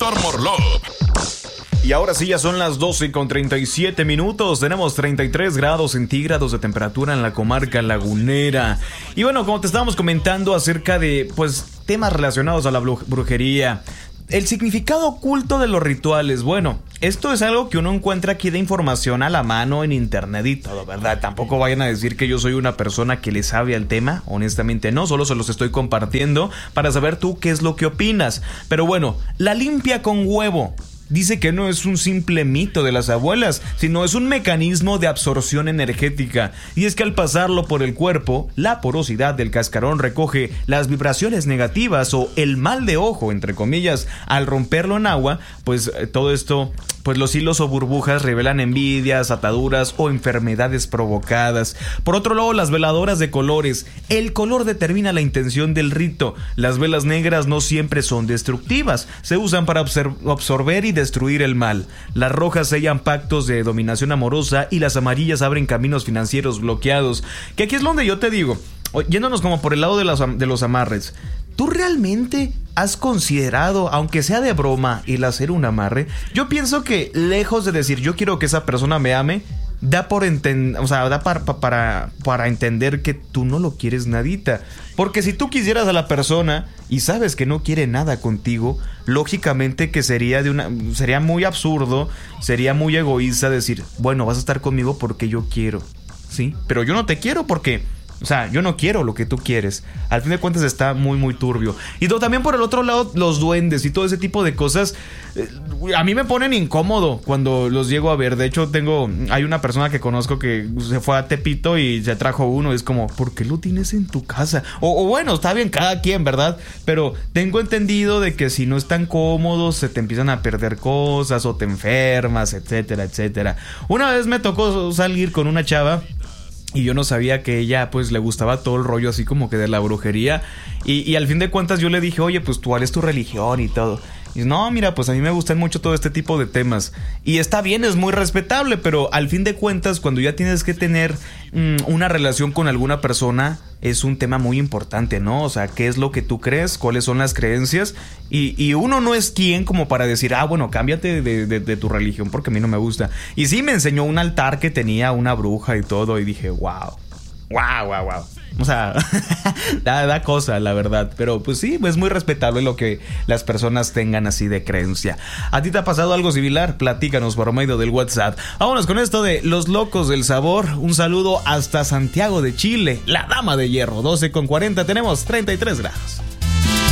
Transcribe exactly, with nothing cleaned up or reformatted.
Víctor Morlov. Y ahora sí, ya son las doce con treinta y siete minutos. Tenemos treinta y tres grados centígrados de temperatura en la comarca lagunera. Y bueno, como te estábamos comentando acerca de, pues, temas relacionados a la brujería, el significado oculto de los rituales. Bueno, esto es algo que uno encuentra aquí de información a la mano en internet y todo, ¿verdad? Tampoco vayan a decir que yo soy una persona que le sabe al tema. Honestamente no, solo se los estoy compartiendo para saber tú qué es lo que opinas. Pero bueno, la limpia con huevo dice que no es un simple mito de las abuelas, sino es un mecanismo de absorción energética. Y es que al pasarlo por el cuerpo, la porosidad del cascarón recoge las vibraciones negativas o el mal de ojo, entre comillas. Al romperlo en agua, pues todo esto, pues los hilos o burbujas revelan envidias, ataduras o enfermedades provocadas. Por otro lado, las veladoras de colores. El color determina la intención del rito. Las velas negras no siempre son destructivas. Se usan para absorber y destruir el mal. Las rojas sellan pactos de dominación amorosa y las amarillas abren caminos financieros bloqueados. Que aquí es donde yo te digo, yéndonos como por el lado de los, de los amarres, ¿tú realmente has considerado, aunque sea de broma, el hacer un amarre? Yo pienso que lejos de decir yo quiero que esa persona me ame, da por entender, o sea, da para, para, para entender que tú no lo quieres nadita. Porque si tú quisieras a la persona y sabes que no quiere nada contigo, lógicamente que sería de una, sería muy absurdo, sería muy egoísta decir, bueno, vas a estar conmigo porque yo quiero, ¿sí? Pero yo no te quiero porque, o sea, yo no quiero lo que tú quieres. Al fin de cuentas está muy, muy turbio. Y también por el otro lado, los duendes y todo ese tipo de cosas, eh, a mí me ponen incómodo cuando los llego a ver. De hecho, tengo, hay una persona que conozco que se fue a Tepito y se trajo uno. Y es como, ¿por qué lo tienes en tu casa? O, o bueno, está bien cada quien, ¿verdad? Pero tengo entendido de que si no están cómodos, se te empiezan a perder cosas o te enfermas, etcétera, etcétera. Una vez me tocó salir con una chava y yo no sabía que ella pues le gustaba todo el rollo así como que de la brujería. Y, y al fin de cuentas yo le dije, oye, pues tú, ¿cuál es tu religión y todo? Y dice, no, mira, pues a mí me gustan mucho todo este tipo de temas. Y está bien, es muy respetable, pero al fin de cuentas cuando ya tienes que tener mmm, una relación con alguna persona, es un tema muy importante, ¿no? O sea, ¿qué es lo que tú crees? ¿Cuáles son las creencias? Y, y uno no es quien como para decir, ah, bueno, cámbiate de, de, de tu religión porque a mí no me gusta. Y sí me enseñó un altar que tenía una bruja y todo y dije, wow, wow, wow, wow. O sea, da, da cosa, la verdad. Pero pues sí, es muy respetable lo que las personas tengan así de creencia. ¿A ti te ha pasado algo similar? Platícanos por medio del WhatsApp. Vámonos con esto de Los Locos del Sabor. Un saludo hasta Santiago de Chile. La Dama de Hierro, doce con cuarenta. Tenemos treinta y tres grados.